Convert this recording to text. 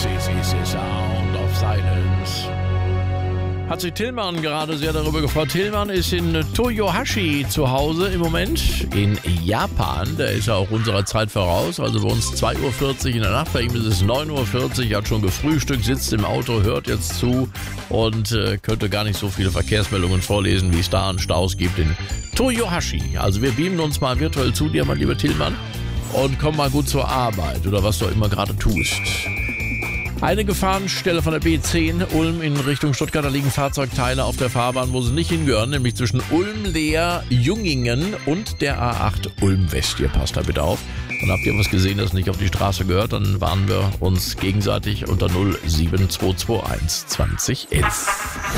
This is the sound of silence. Hat sich Tillmann gerade sehr darüber gefreut. Tillmann ist in Toyohashi zu Hause im Moment in Japan. Der ist ja auch unserer Zeit voraus. Also bei uns 2:40 Uhr in der Nacht. Bei ihm ist es 9:40 Uhr. Er hat schon gefrühstückt, sitzt im Auto, hört jetzt zu und könnte gar nicht so viele Verkehrsmeldungen vorlesen, wie es da an Staus gibt in Toyohashi. Also wir beamen uns mal virtuell zu dir, mein lieber Tillmann, und komm mal gut zur Arbeit oder was du immer gerade tust. Eine Gefahrenstelle von der B10 Ulm in Richtung Stuttgart. Da liegen Fahrzeugteile auf der Fahrbahn, wo sie nicht hingehören, nämlich zwischen Ulm-Leer-Jungingen und der A8 Ulm-West. Ihr passt da bitte auf. Und habt ihr was gesehen, das nicht auf die Straße gehört, dann warnen wir uns gegenseitig unter 07221 2011.